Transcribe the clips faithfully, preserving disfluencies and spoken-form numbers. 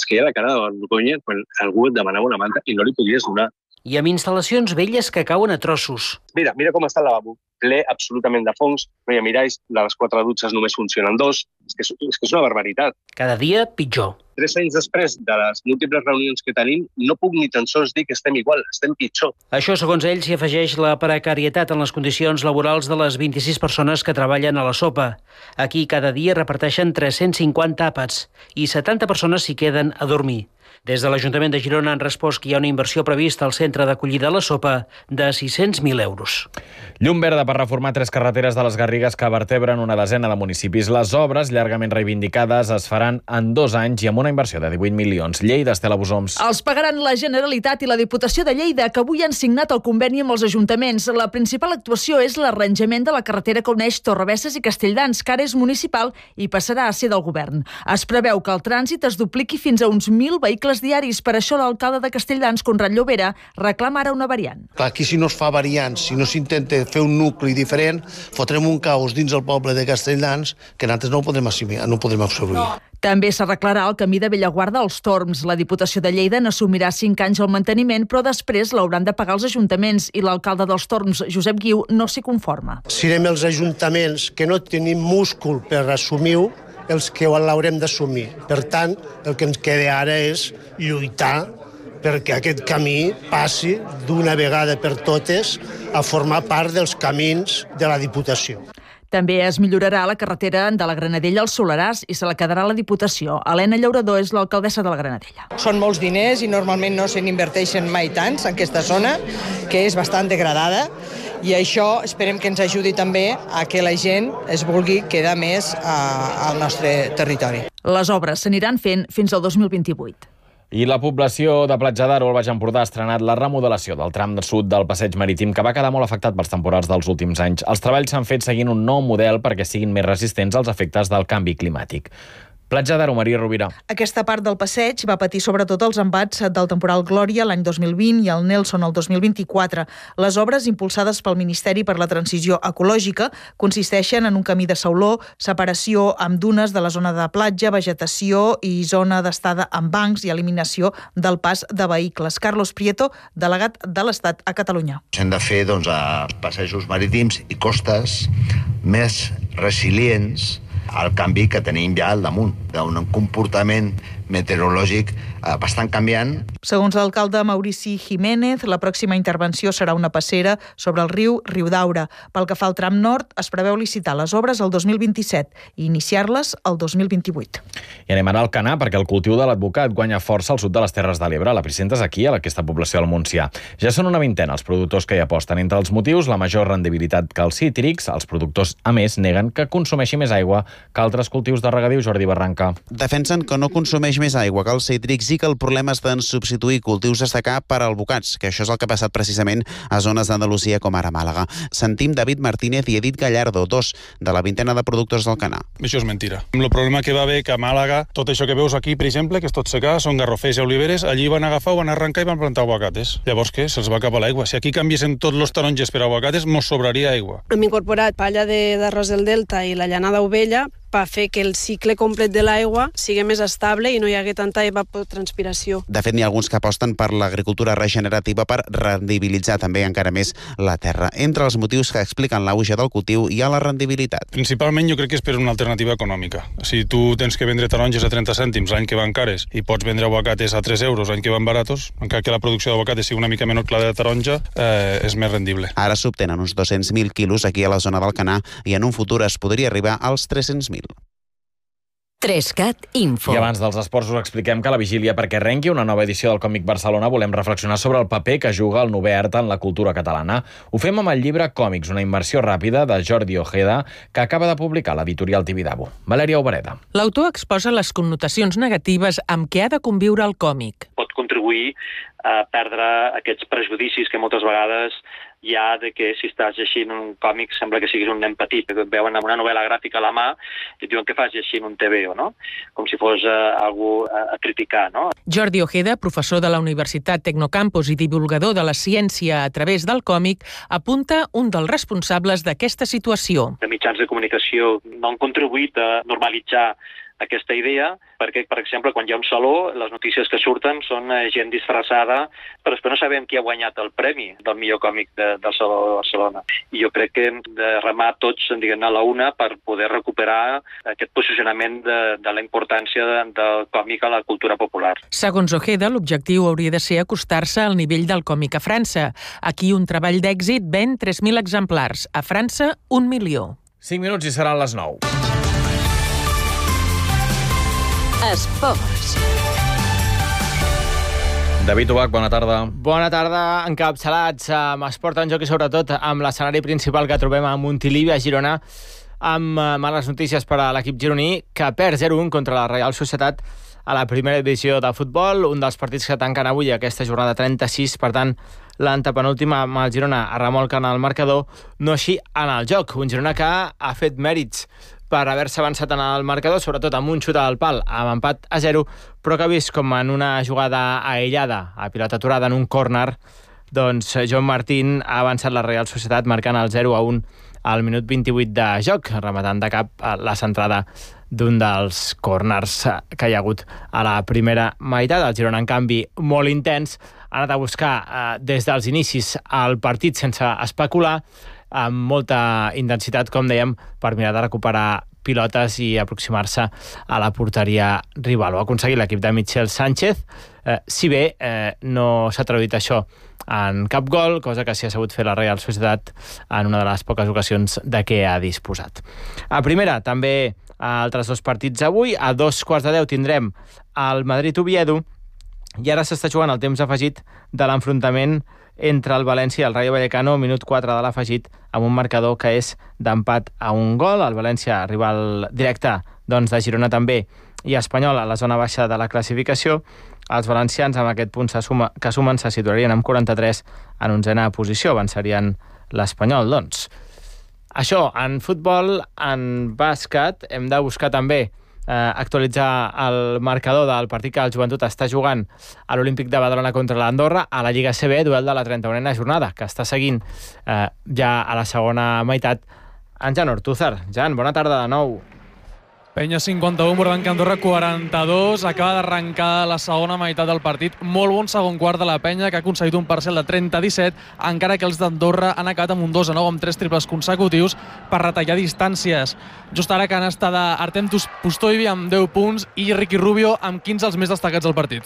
queia la cara de vergonya quan algú et demanava una manta i no li podies donar. I amb instal·lacions velles que cauen a trossos. Mira, mira com està el lavabo. Ple absolutament de fongs, no hi ha miralls, les quatre dutxes només funcionen dos. És que és, és, que és una barbaritat. Cada dia pitjor. Tres anys després de les múltiples reunions que tenim, no puc ni tan sols dir que estem igual, estem pitjor. Això, segons ell, s'hi afegeix la precarietat en les condicions laborals de les vint-i-sis persones que treballen a la sopa. Aquí cada dia reparteixen tres-cents cinquanta àpats i setanta persones s'hi queden a dormir. Des de l'Ajuntament de Girona han respost que hi ha una inversió prevista al centre d'acollida a la sopa de sis-cents mil euros. Llum verda per reformar tres carreteres de les Garrigues que vertebren una desena de municipis. Les obres, llargament reivindicades, es faran en dos anys i amb una inversió de divuit milions. Lleida, Estela Busoms. Els pagaran la Generalitat i la Diputació de Lleida, que avui han signat el conveni amb els ajuntaments. La principal actuació és l'arranjament de la carretera que uneix Torrebesses i Castelldans, que ara és municipal i passarà a ser del govern. Es preveu que el trànsit es dupliqui fins a uns mil vehicles diaris. Per això l'alcalde de Castelldans, Conrad Llobera, reclama ara una variant. Clar, aquí si no es fa variants, si no s'intenta fer un nucli diferent, fotrem un caos dins el poble de Castelldans que nosaltres no ho podrem assumir, no ho podrem absorbir. No. També s'arreglarà el camí de Bellaguarda als Torms. La Diputació de Lleida n'assumirà cinc anys el manteniment, però després l'hauran de pagar els ajuntaments i l'alcalde dels Torms, Josep Guiu, no s'hi conforma. Serem els ajuntaments que no tenim múscul per assumir-ho, els que l'haurem d'assumir. Per tant, el que ens queda ara és lluitar perquè aquest camí passi d'una vegada per totes a formar part dels camins de la Diputació. També es millorarà la carretera de la Granadella als Solerars i se la quedarà la Diputació. Helena Llaurador és l'alcaldessa de la Granadella. Són molts diners i normalment no se n'inverteixen mai tants en aquesta zona, que és bastant degradada, i això esperem que ens ajudi també a que la gent es vulgui quedar més a, al nostre territori. Les obres s'aniran fent fins al dos mil vint-i-vuit. I la població de Platja d'Aro, al Baix Empordà, ha estrenat la remodelació del tram sud del passeig marítim, que va quedar molt afectat pels temporals dels últims anys. Els treballs s'han fet seguint un nou model perquè siguin més resistents als efectes del canvi climàtic. Platja d'Aro, Maria Rovira. Aquesta part del passeig va patir sobretot els embats del temporal Glòria l'any dos mil vint i el Nelson el dos mil vint-i-quatre. Les obres impulsades pel Ministeri per la Transició Ecològica consisteixen en un camí de sauló, separació amb dunes de la zona de platja, vegetació i zona d'estada amb bancs i eliminació del pas de vehicles. Carlos Prieto, delegat de l'Estat a Catalunya. S'han de fer doncs, a passejos marítims i costes més resilients al canvi que tenim ja al damunt, d'un comportament meteorològic eh, bastant canviant. Segons l'alcalde Maurici Jiménez, la pròxima intervenció serà una passera sobre el riu Riudaura. Pel que fa al tram nord, es preveu licitar les obres el dos mil vint-i-set i iniciar-les el dos mil vint-i-vuit. I anem ara al Canà, perquè el cultiu de l'advocat guanya força al sud de les Terres de l'Ebre. L'epicenter és aquí, a aquesta població del Montsià. Ja són una vintena els productors que hi aposten. Entre els motius, la major rendibilitat que els cítrics. Els productors, a més, neguen que consumeixi més aigua que altres cultius de regadiu. Jordi Barranca. Defensen que no consumeix més aigua que els cítrics i que el problema està en substituir cultius destacar per albocats, que això és el que ha passat precisament a zones d'Andalusia com ara Màlaga. Sentim David Martínez i Edith Gallardo, dos de la vintena de productors del Canà. Això és mentira. El problema que va haver que a Màlaga, tot això que veus aquí, per exemple, que és tot secà, són garrofers i oliveres, allí van agafar, van arrencar i van plantar aguacates. Llavors què? Se'ls va cap a l'aigua. Si aquí canviessin tots els taronges per aguacates, mos sobraria aigua. Hem incorporat palla d'arròs del Delta i la llanada ovella per fer que el cicle complet de l'aigua sigui més estable i no hi hagi tanta evapotranspiració. De fet, n'hi ha alguns que aposten per l'agricultura regenerativa per rendibilitzar també encara més la terra. Entre els motius que expliquen l'auge del cultiu hi ha la rendibilitat. Principalment jo crec que és per una alternativa econòmica. Si tu tens que vendre taronges a trenta cèntims l'any que van cares i pots vendre aguacates a tres euros l'any que van baratos, encara que la producció d'aguacates sigui una mica menor que la de taronja, eh, és més rendible. Ara s'obtenen uns dos-cents mil quilos aquí a la zona del Canà i en un futur es podria arribar als tres-cents mil. Trescat Info. I abans dels esports us expliquem que la vigília perquè arrenqui una nova edició del Còmic Barcelona volem reflexionar sobre el paper que juga el novè art en la cultura catalana. Ho fem amb el llibre Còmics, una immersió ràpida de Jordi Ojeda que acaba de publicar l'editorial Tibidabo. Valèria Obereda. L'autor exposa les connotacions negatives amb què ha de conviure el còmic. Pot contribuir a perdre aquests prejudicis que moltes vegades hi ha de que si estàs llegint un còmic sembla que siguis un nen petit, que et veuen amb una novel·la gràfica a la mà i et diuen què fas llegint un T V O, no? Com si fos uh, algú a, a criticar, no? Jordi Ojeda, professor de la Universitat Tecnocampus i divulgador de la ciència a través del còmic, apunta un dels responsables d'aquesta situació. Els mitjans de comunicació no han contribuït a normalitzar aquesta idea, perquè, per exemple, quan hi ha un saló, les notícies que surten són gent disfressada, però després no sabem qui ha guanyat el premi del millor còmic de, del Saló de Barcelona. I jo crec que hem de remar tots, diguem, a la una per poder recuperar aquest posicionament de, de la importància de, del còmic a la cultura popular. Segons Ojeda, l'objectiu hauria de ser acostar-se al nivell del còmic a França. Aquí un treball d'èxit ven tres mil exemplars. A França, un milió. cinc minuts i seran les nou. Esports. David Ubach, bona tarda. Bona tarda, encapçalats amb esport en joc i sobretot amb l'escenari principal que trobem a Montilivi, a Girona, amb males notícies per a l'equip gironí, que perd zero a un contra la Reial Societat a la primera divisió de futbol, un dels partits que tanquen avui aquesta jornada trenta-sis, per tant, l'antepenúltima amb el Girona a remolca en el marcador, no així en el joc. Un Girona que ha fet mèrits per haver-se avançat en el marcador, sobretot amb un xut al pal, amb empat a zero, però que ha vist com en una jugada aïllada, a pilota aturada en un córner, doncs Joan Martín ha avançat la Reial Societat marcant el zero a un al minut vint-i-vuit de joc, rematant de cap la centrada d'un dels córners que hi ha hagut a la primera meitat. El Girona, en canvi, molt intens, ha anat a buscar eh, des dels inicis el partit sense especular, amb molta intensitat, com dèiem, per mirar de recuperar pilotes i aproximar-se a la porteria rival. Ho ha aconseguit l'equip de Michel Sánchez, eh, si bé eh, no s'ha traduït això en cap gol, cosa que s'hi ha sabut fer la Reial Societat en una de les poques ocasions de què ha disposat. A primera, també a altres dos partits avui. A dos quarts de deu tindrem el Madrid-Oviedo i ara s'està jugant el temps afegit de l'enfrontament entre el València i el Rayo Vallecano, minut quatre de l'afegit, amb un marcador que és d'empat a un gol. El València, rival directe doncs, de Girona també, i Espanyol a la zona baixa de la classificació. Els valencians, amb aquest punt se suma, que sumen, se situarien amb quaranta-tres en onzena posició, avançarien l'Espanyol, doncs. Això, en futbol, en bàsquet, hem de buscar també Eh, actualitzar el marcador del partit que el Joventut està jugant a l'Olímpic de Badalona contra l'Andorra a la Lliga C B, duel de la trenta-unena jornada, que està seguint eh, ja a la segona meitat en Jan Ortúzar. Jan, bona tarda de nou. Penya cinquanta-u, Bordanca Andorra quaranta-dos. Acaba d'arrencar la segona meitat del partit. Molt bon segon quart de la Penya, que ha aconseguit un parcial de trenta a disset, encara que els d'Andorra han acabat amb un dos a nou, amb tres triples consecutius per retallar distàncies. Just ara que han estat Artem Pustoivi amb deu punts i Ricky Rubio amb quinze els més destacats del partit.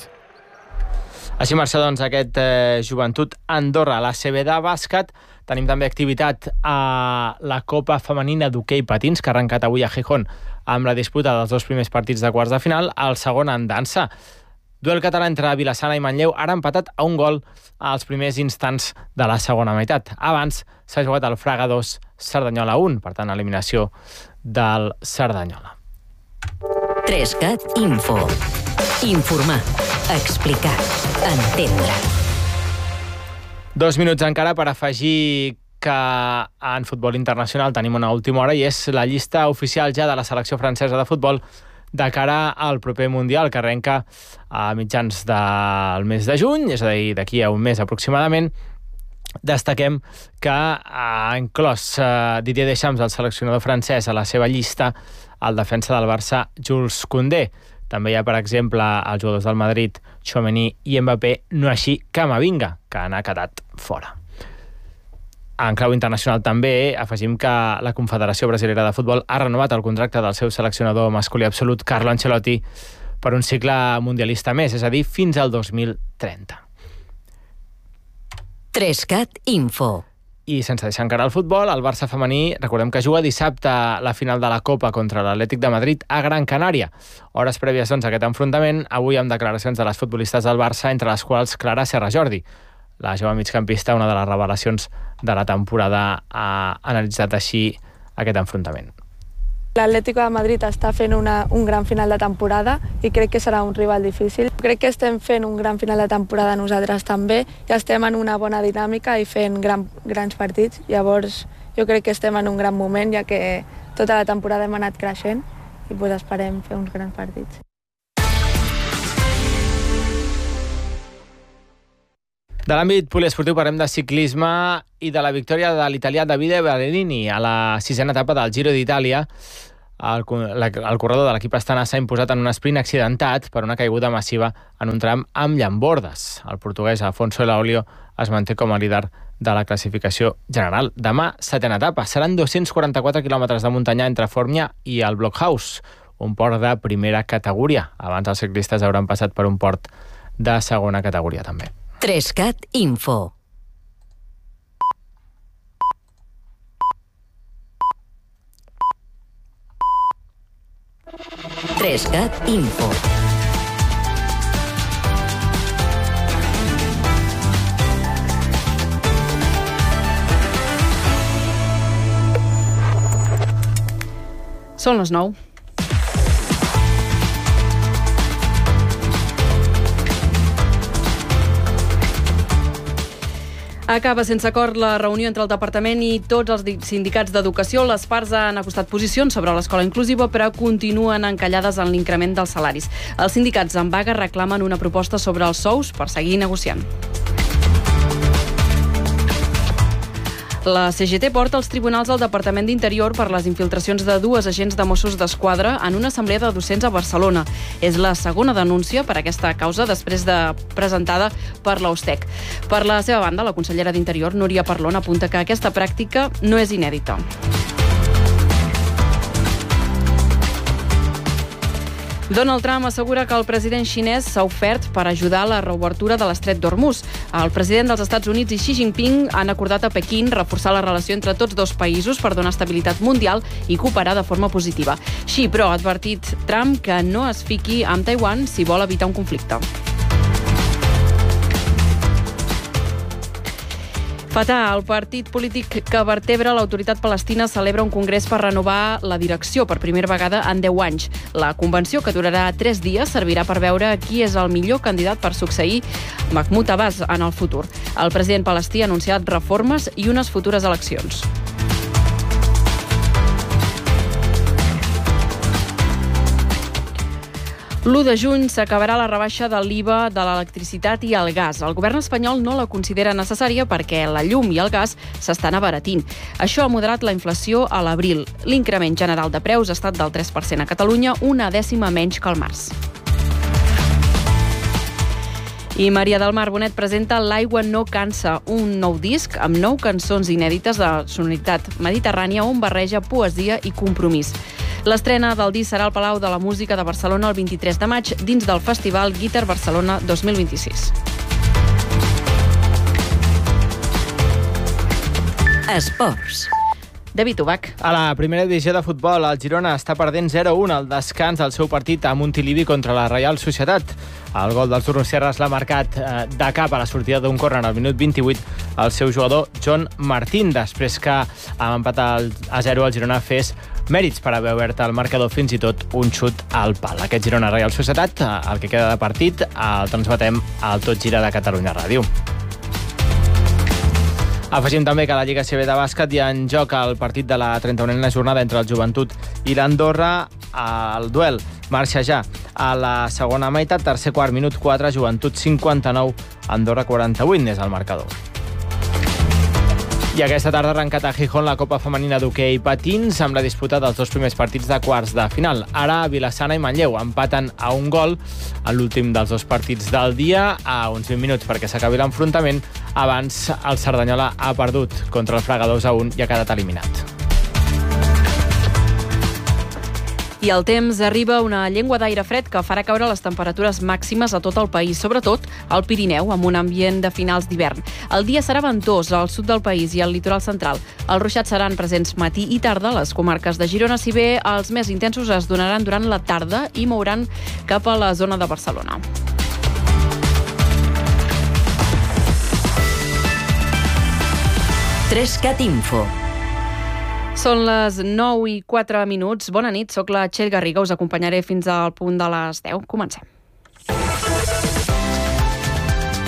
Així marxa, doncs, aquest eh, Joventut Andorra. A la C B de bàsquet tenim també activitat a la Copa Femenina d'Hoquei Patins, que ha arrencat avui a Gijón amb la disputa dels dos primers partits de quarts de final, el segon en dansa. Duel català entre Vilassana i Manlleu, ara empatat a un gol als primers instants de la segona meitat. Abans s'ha jugat el Fraga dos, Cerdanyola un, per tant, eliminació del Cerdanyola. Trescat Info. Informar, explicar, entendre. Dos minuts encara per afegir que en futbol internacional tenim una última hora i és la llista oficial ja de la selecció francesa de futbol de cara al proper Mundial, que arrenca a mitjans del mes de juny, és a dir, d'aquí a un mes aproximadament. Destaquem que ha inclòs Didier Deschamps, el seleccionador francès, a la seva llista el defensa del Barça, Jules Koundé. També hi ha, per exemple, els jugadors del Madrid, Tchouaméni i Mbappé, no així Camavinga, que n'ha quedat fora. En clau internacional també afegim que la Confederació Brasilera de Futbol ha renovat el contracte del seu seleccionador masculí absolut, Carlo Ancelotti, per un cicle mundialista més, és a dir, fins al dos mil trenta. Trescat Info. I sense deixar encara el futbol, el Barça femení, recordem que juga dissabte la final de la Copa contra l'Atlètic de Madrid a Gran Canària. Hores prèvies, doncs, a aquest enfrontament, avui amb declaracions de les futbolistes del Barça, entre les quals Clara Serra Jordi. La jove migcampista, una de les revelacions de la temporada, ha analitzat així aquest enfrontament. L'Atlético de Madrid està fent una, un gran final de temporada i crec que serà un rival difícil. Crec que estem fent un gran final de temporada nosaltres també i estem en una bona dinàmica i fent gran, grans partits. Llavors jo crec que estem en un gran moment, ja que tota la temporada hem anat creixent i pues, esperem fer uns grans partits. De l'àmbit poliesportiu parlem de ciclisme i de la victòria de l'italià Davide Ballerini a la sisena etapa del Giro d'Itàlia. el, el corredor de l'equip astana s'ha imposat en un sprint accidentat per una caiguda massiva en un tram amb llambordes. El portuguès Afonso Elaolio es manté com a líder de la classificació general. Demà, setena etapa. Seran dos-cents quaranta-quatre quilòmetres de muntanya entre Formià i el Blockhaus, un port de primera categoria. Abans els ciclistes hauran passat per un port de segona categoria, també. Trescat Info. Trescat Info. Són les nou. Acaba sense acord la reunió entre el Departament i tots els sindicats d'educació. Les parts han acostat posicions sobre l'escola inclusiva, però continuen encallades en l'increment dels salaris. Els sindicats en vaga reclamen una proposta sobre els sous per seguir negociant. La C G T porta als tribunals al Departament d'Interior per les infiltracions de dues agents de Mossos d'Esquadra en una assemblea de docents a Barcelona. És la segona denúncia per aquesta causa després de presentada per l'Austec. Per la seva banda, la consellera d'Interior, Núria Parlon, apunta que aquesta pràctica no és inèdita. Donald Trump assegura que el president xinès s'ha ofert per ajudar a la reobertura de l'estret d'Hormuz. El president dels Estats Units i Xi Jinping han acordat a Pequín reforçar la relació entre tots dos països per donar estabilitat mundial i cooperar de forma positiva. Xi, però, ha advertit Trump que no es fiqui amb Taiwan si vol evitar un conflicte. Fatah, el partit polític que vertebra l'autoritat palestina, celebra un congrés per renovar la direcció per primera vegada en deu anys. La convenció, que durarà tres dies, servirà per veure qui és el millor candidat per succeir Mahmoud Abbas en el futur. El president palestí ha anunciat reformes i unes futures eleccions. l'u de juny s'acabarà la rebaixa de l'I V A de l'electricitat i el gas. El govern espanyol no la considera necessària perquè la llum i el gas s'estan abaratint. Això ha moderat la inflació a l'abril. L'increment general de preus ha estat del tres per cent a Catalunya, una dècima menys que al març. I Maria del Mar Bonet presenta L'aigua no cansa, un nou disc amb nou cançons inèdites de sonoritat mediterrània on barreja poesia i compromís. L'estrena del disc serà al Palau de la Música de Barcelona el vint-i-tres de maig dins del festival Guitar Barcelona dos mil vint-i-sis. Esports. David Ubach. A la primera divisió de futbol, el Girona està perdent zero a un al descans del seu partit a Montilivi contra la Reial Societat. El gol dels donostiarres l'ha marcat eh, de cap a la sortida d'un córner al minut vint-i-vuit el seu jugador John Martín, després que amb empat a zero el Girona fes mèrits per haver obert el marcador, fins i tot un xut al pal. Aquest Girona Reial Societat, el que queda de partit, el transmetem al Tot Gira de Catalunya Ràdio. Afegim també que a la Lliga C B de bàsquet hi ha en joc el partit de la trenta-unena jornada entre el Joventut i l'Andorra. El duel marxa ja a la segona meitat, tercer quart, minut quatre, Joventut cinquanta-nou, Andorra quaranta-vuit, és el marcador. I aquesta tarda ha arrencat a Gijón la Copa Femenina d'Hoquei Patins amb la disputa dels dos primers partits de quarts de final. Ara Vilassana i Manlleu empaten a un gol en l'últim dels dos partits del dia, a uns vint minuts perquè s'acabi l'enfrontament. Abans el Cerdanyola ha perdut contra el Fraga dos a un i ha quedat eliminat. I al temps arriba una llengua d'aire fred que farà caure les temperatures màximes a tot el país, sobretot al Pirineu, amb un ambient de finals d'hivern. El dia serà ventós al sud del país i al litoral central. Els ruixats seran presents matí i tarda a les comarques de Girona, si bé els més intensos es donaran durant la tarda i mouran cap a la zona de Barcelona. Trescat Info. Són les nou i quatre minuts. Bona nit, soc la Txell Garriga. Us acompanyaré fins al punt de les deu. Comencem.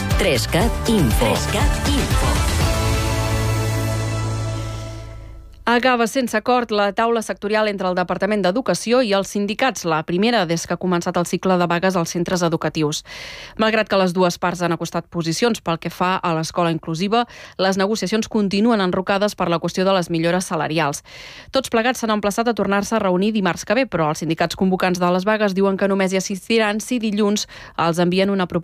Trescat Info. Trescat Info. Acaba sense acord la taula sectorial entre el Departament d'Educació i els sindicats, la primera des que ha començat el cicle de vagues als centres educatius. Malgrat que les dues parts han acostat posicions pel que fa a l'escola inclusiva, les negociacions continuen enrocades per la qüestió de les millores salarials. Tots plegats s'han emplaçat a tornar-se a reunir dimarts que ve, però els sindicats convocants de les vagues diuen que només hi assistiran si dilluns els envien una proposta